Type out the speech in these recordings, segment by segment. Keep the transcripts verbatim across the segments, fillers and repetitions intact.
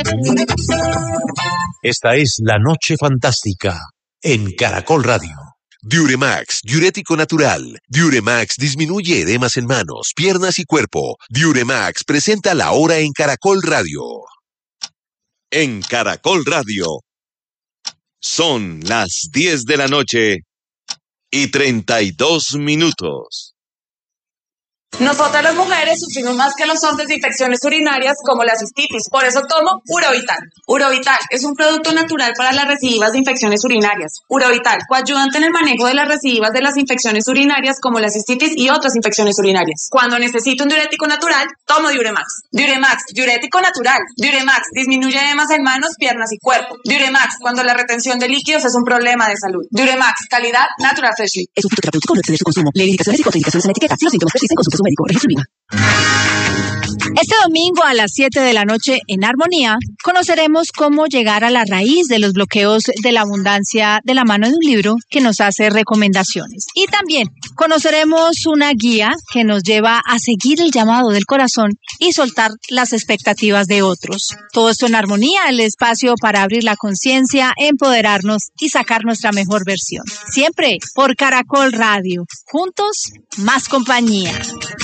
Esta es La Noche Fantástica en Caracol Radio. Diuremax, diurético natural. Diuremax disminuye edemas en manos, piernas y cuerpo. Diuremax presenta La Hora en Caracol Radio. En Caracol Radio. Son las diez de la noche y treinta y dos minutos. Nosotras las mujeres sufrimos más que los hombres de infecciones urinarias como la cistitis, por eso tomo Urovital. Urovital es un producto natural para las recidivas de infecciones urinarias. Urovital, coayudante en el manejo de las recidivas de las infecciones urinarias como la cistitis y otras infecciones urinarias. Cuando necesito un diurético natural, tomo Diuremax. Diuremax, diurético natural. Diuremax disminuye edemas en manos, piernas y cuerpo. Diuremax, cuando la retención de líquidos es un problema de salud. Diuremax, calidad Natural Freshly. Es un fitoterapéutico, no excede su consumo. Lee indicaciones y contraindicaciones en etiqueta. Si los síntomas persisten, consulte a su médico. Registro. Este domingo a las siete de la noche en Armonía conoceremos cómo llegar a la raíz de los bloqueos de la abundancia de la mano de un libro que nos hace recomendaciones. Y también conoceremos una guía que nos lleva a seguir el llamado del corazón y soltar las expectativas de otros. Todo esto en Armonía, el espacio para abrir la conciencia, empoderarnos y sacar nuestra mejor versión. Siempre por Caracol Radio. Juntos, más compañía.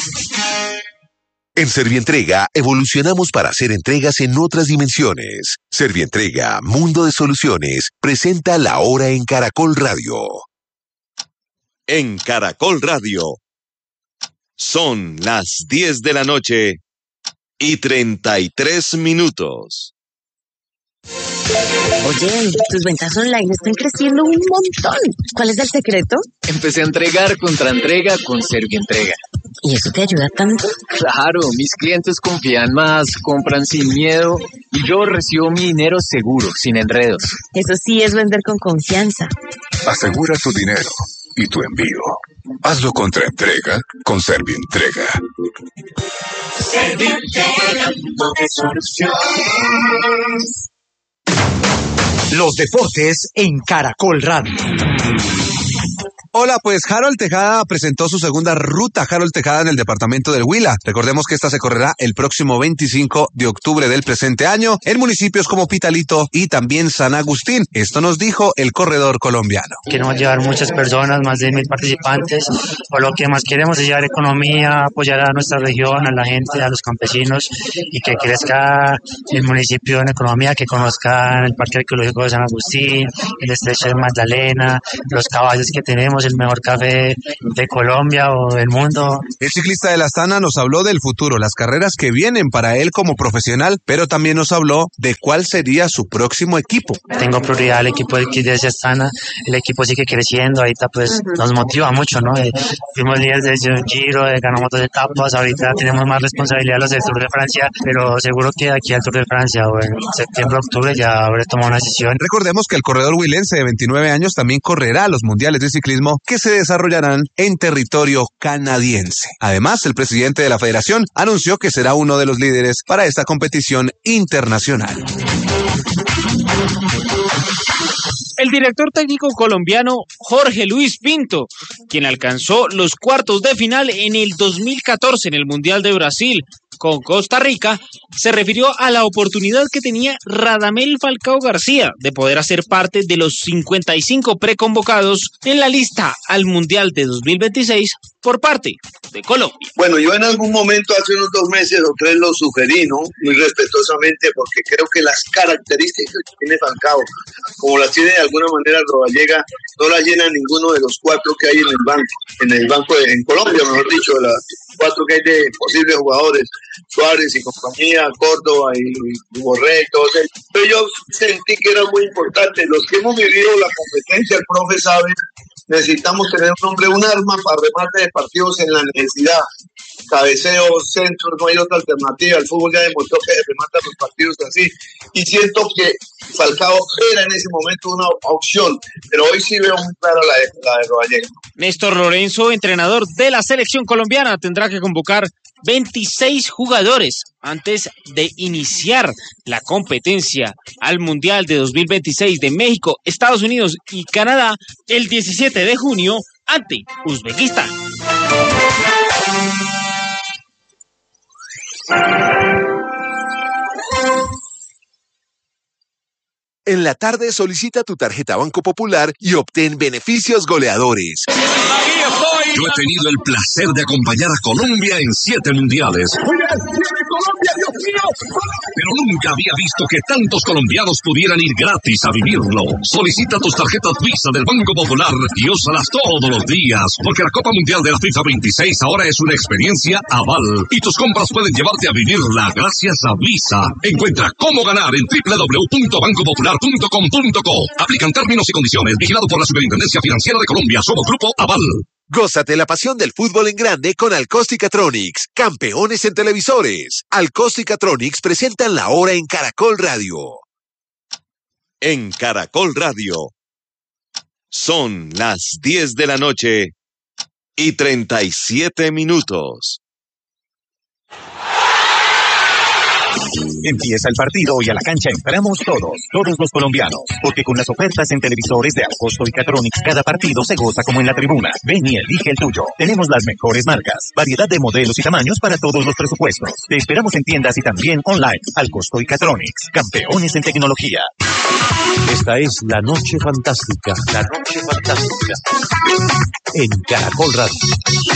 En Servientrega evolucionamos para hacer entregas en otras dimensiones. Servientrega, Mundo de Soluciones, presenta La Hora en Caracol Radio. En Caracol Radio. Son las diez de la noche y treinta y tres minutos. Oye, tus ventas online están creciendo un montón. ¿Cuál es el secreto? Empecé a entregar contra entrega con Servientrega. ¿Y eso te ayuda tanto? Claro, mis clientes confían más, compran sin miedo y yo recibo mi dinero seguro, sin enredos. Eso sí es vender con confianza. Asegura tu dinero y tu envío. Hazlo contra entrega con Servientrega. Servientrega, mundo de soluciones. Los deportes en Caracol Radio. Hola, pues Harold Tejada presentó su segunda ruta Harold Tejada en el departamento del Huila. Recordemos que esta se correrá el próximo veinticinco de octubre del presente año en municipios como Pitalito y también San Agustín. Esto nos dijo el corredor colombiano. Queremos llevar muchas personas, más de mil participantes, o lo que más queremos es llevar economía, apoyar a nuestra región, a la gente, a los campesinos y que crezca el municipio en economía, que conozcan el Parque Arqueológico de San Agustín, el Estrecho de Magdalena, los caballos que tenemos, el mejor café de Colombia o del mundo. El ciclista de la Astana nos habló del futuro, las carreras que vienen para él como profesional, pero también nos habló de cuál sería su próximo equipo. Tengo prioridad al equipo de Astana, el equipo sigue creciendo, ahorita pues nos motiva mucho, ¿no? Eh, fuimos líderes de Giro, eh, ganamos dos etapas, ahorita tenemos más responsabilidad los del Tour de Francia, pero seguro que aquí al Tour de Francia o en septiembre, octubre ya habré tomado una decisión. Recordemos que el corredor huilense de veintinueve años también correrá los mundiales de ciclismo que se desarrollarán en territorio canadiense. Además, el presidente de la federación anunció que será uno de los líderes para esta competición internacional. El director técnico colombiano Jorge Luis Pinto, quien alcanzó los cuartos de final en el dos mil catorce en el Mundial de Brasil con Costa Rica, se refirió a la oportunidad que tenía Radamel Falcao García de poder hacer parte de los cincuenta y cinco preconvocados en la lista al Mundial de dos mil veintiséis por parte de Colombia. Bueno, yo en algún momento, hace unos dos meses o tres, lo sugerí, ¿no? Muy respetuosamente, porque creo que las características que tiene Falcao, como las tiene de alguna manera Rodallega, no las llena ninguno de los cuatro que hay en el banco, en el banco de, en Colombia, mejor dicho, de las cuatro que hay de posibles jugadores, Suárez y compañía, Córdoba y, y Borré y todos ellos. Pero yo sentí que era muy importante. Los que hemos vivido la competencia, el profe sabe, necesitamos tener un hombre, un arma para remate de partidos en la necesidad. Cabeceos, centros, no hay otra alternativa. El fútbol ya demostró que remata los partidos así. Y siento que Falcao era en ese momento una opción, pero hoy sí veo muy clara la de, la de Rodallega. Néstor Lorenzo, entrenador de la selección colombiana, tendrá que convocar veintiséis jugadores antes de iniciar la competencia al Mundial de dos mil veintiséis de México, Estados Unidos y Canadá el diecisiete de junio ante Uzbekistán. En la tarde solicita tu tarjeta Banco Popular y obtén beneficios goleadores. Yo he tenido el placer de acompañar a Colombia en siete mundiales. Pero nunca había visto que tantos colombianos pudieran ir gratis a vivirlo. Solicita tus tarjetas Visa del Banco Popular y úsalas todos los días, porque la Copa Mundial de la FIFA veintiséis ahora es una experiencia aval y tus compras pueden llevarte a vivirla gracias a Visa. Encuentra cómo ganar en doble u doble u doble u punto banco popular punto com punto co. Aplican términos y condiciones. Vigilado por la Superintendencia Financiera de Colombia. Somos Grupo Aval. Gózate la pasión del fútbol en grande con Alcóstica-Tronics, campeones en televisores. Alcóstica-Tronics presentan la hora en Caracol Radio. En Caracol Radio. Son las diez de la noche y treinta y siete minutos. Empieza el partido y a la cancha entramos todos, todos los colombianos, porque con las ofertas en televisores de Alcosto y Catronics, cada partido se goza como en la tribuna. Ven y elige el tuyo. Tenemos las mejores marcas, variedad de modelos y tamaños para todos los presupuestos. Te esperamos en tiendas y también online. Alcosto y Catronics, campeones en tecnología. Esta es La Noche Fantástica. La Noche Fantástica. En Caracol Radio.